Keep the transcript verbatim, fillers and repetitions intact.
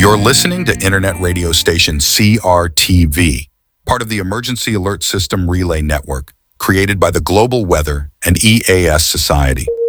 You're listening to internet radio station C R T V, part of the Emergency Alert System Relay Network, created by the Global Weather and E A S Society.